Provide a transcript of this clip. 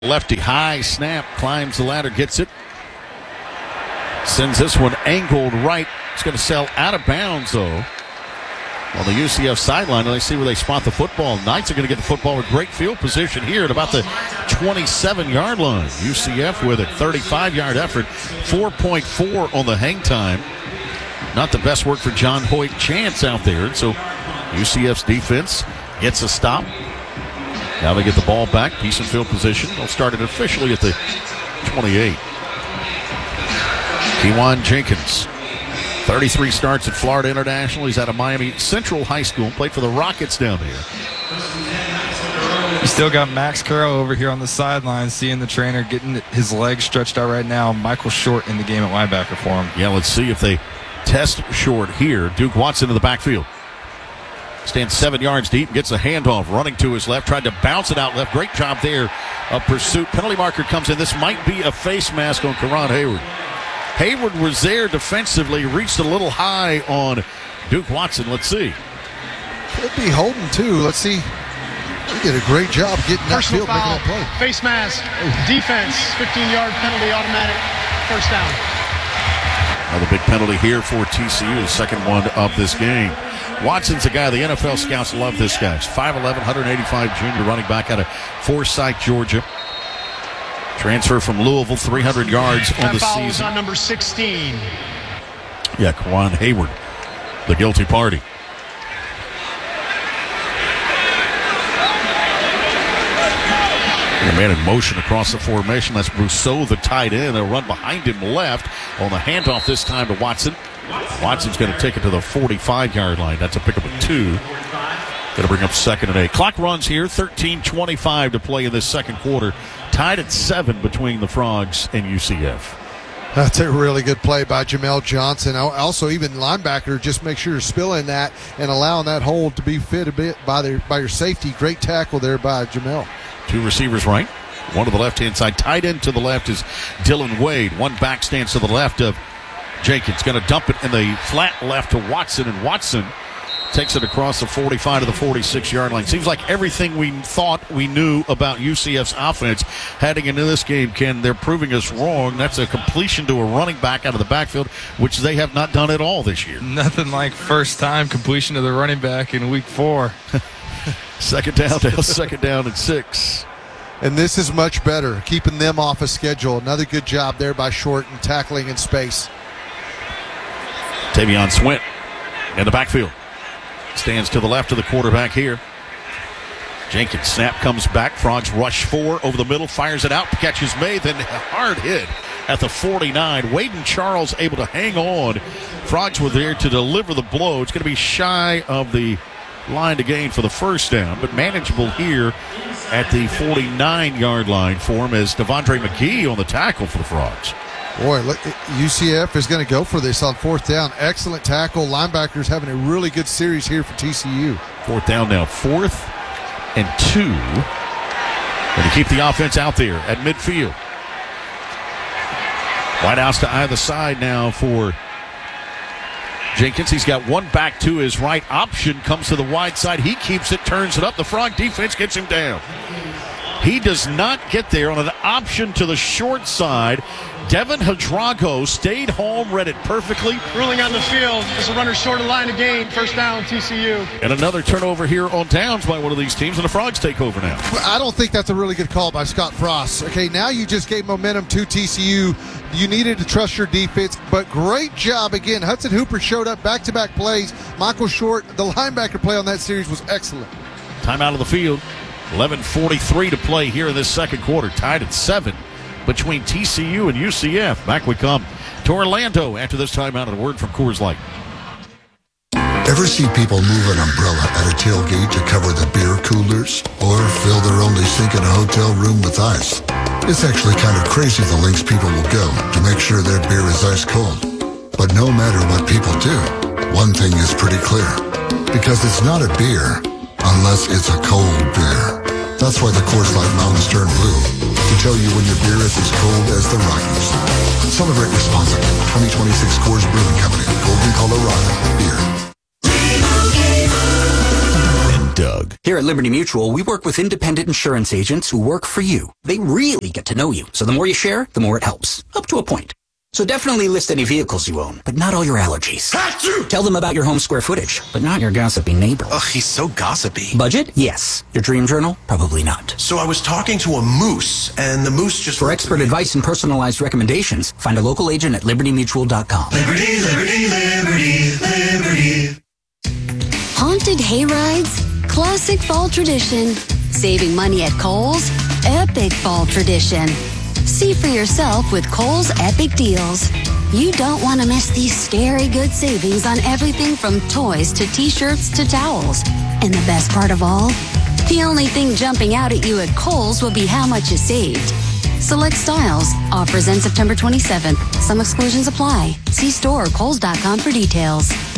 Lefty, high snap, climbs the ladder, gets it. Sends this one angled right. It's going to sail out of bounds, though, on the UCF sideline. And they see where they spot the football. Knights are going to get the football with great field position here at about the 27-yard line. UCF with a 35-yard effort, 4.4 on the hang time. Not the best work for John Hoyt Chance out there. And so UCF's defense gets a stop. Now they get the ball back, decent field position. They'll start it officially at the 28. Kewan Jenkins, 33 starts at Florida International. He's out of Miami Central High School, played for the Rockets down there. You still got Max Carroll over here on the sideline, seeing the trainer getting his legs stretched out right now. Michael Short in the game at linebacker for him. Yeah, let's see if they test Short here. Duke Watson in the backfield. Stands 7 yards deep, gets a handoff, running to his left, tried to bounce it out left. Great job there of pursuit. Penalty marker comes in. This might be a face mask on Karan Hayward. Hayward was there defensively, reached a little high on Duke Watson. Let's see. Could be holding, too. Let's see. He did a great job getting that field, making that play. Face mask, defense, 15-yard penalty, automatic, first down. Another big penalty here for TCU, the second one of this game. Watson's a guy, the NFL scouts love this guy. He's 5'11", 185 junior running back out of Forsyth, Georgia. Transfer from Louisville, 300 yards on the season. On number 16. Yeah, Karan Hayward, the guilty party. A man in motion across the formation. That's Brousseau, the tight end. They'll run behind him left on the handoff this time to Watson. Watson's going to take it to the 45-yard line. That's a pickup of 2. Going to bring up 2nd and 8. Clock runs here. 13:25 to play in this second quarter. Tied at 7 between the Frogs and UCF. That's a really good play by Jamel Johnson. Also, even linebacker, just make sure you're spilling that and allowing that hold to be fit a bit by your safety. Great tackle there by Jamel. 2 receivers right, 1 to the left-hand side. Tight end to the left is Dylan Wade. 1 back stands to the left of Jenkins. Going to dump it in the flat left to Watson, and Watson takes it across the 45 to the 46-yard line. Seems like everything we thought we knew about UCF's offense heading into this game, Ken, they're proving us wrong. That's a completion to a running back out of the backfield, which they have not done at all this year. Nothing like first-time completion to the running back in week 4. Second down and 6. And this is much better, keeping them off a schedule. Another good job there by Short and tackling in space. Tavion Swint in the backfield. Stands to the left of the quarterback here. Jenkins, snap comes back. Frogs rush 4 over the middle, fires it out. Catch is made, then hard hit at the 49. Waden Charles able to hang on. Frogs were there to deliver the blow. It's going to be shy of the line to gain for the first down, but manageable here at the 49-yard line for him as Devondre McGee on the tackle for the Frogs. Boy, look, UCF is going to go for this on 4th down. Excellent tackle. Linebackers having a really good series here for TCU. 4th down now, 4th and 2. And to keep the offense out there at midfield. Whitehouse to either side now for Jenkins. He's got 1 back to his right. Option comes to the wide side. He keeps it, turns it up. The Frog defense gets him down. He does not get there on an option to the short side. Devin Hadrago stayed home, read it perfectly. Ruling on the field as the runner short of line to gain. First down, TCU. And another turnover here on downs by one of these teams, and the Frogs take over now. I don't think that's a really good call by Scott Frost. Okay, now you just gave momentum to TCU. You needed to trust your defense, but great job again. Hudson Hooper showed up back-to-back plays. Michael Short, the linebacker play on that series was excellent. Time out of the field. 11:43 to play here in this second quarter. Tied at 7 between TCU and UCF. Back we come to Orlando after this timeout and a word from Coors Light. Ever see people move an umbrella at a tailgate to cover the beer coolers? Or fill their only sink in a hotel room with ice? It's actually kind of crazy the lengths people will go to make sure their beer is ice cold. But no matter what people do, one thing is pretty clear. Because it's not a beer unless it's a cold beer. That's why the Coors Light Mountains turn blue, to tell you when your beer is as cold as the Rockies. Celebrate responsibly. 2026 Coors Brewing Company, Golden, Colorado. Beer. Doug. Here at Liberty Mutual, we work with independent insurance agents who work for you. They really get to know you. So the more you share, the more it helps. Up to a point. So definitely list any vehicles you own, but not all your allergies. Tell them about your home square footage, but not your gossipy neighbor. Ugh, he's so gossipy. Budget? Yes. Your dream journal? Probably not. So I was talking to a moose, and the moose just... For expert advice and personalized recommendations, find a local agent at libertymutual.com. Liberty, liberty, liberty, liberty. Haunted hay rides? Classic fall tradition. Saving money at Kohl's? Epic fall tradition. See for yourself with Kohl's Epic Deals. You don't want to miss these scary good savings on everything from toys to t-shirts to towels. And the best part of all? The only thing jumping out at you at Kohl's will be how much you saved. Select styles. Offers end September 27th. Some exclusions apply. See store or Kohls.com for details.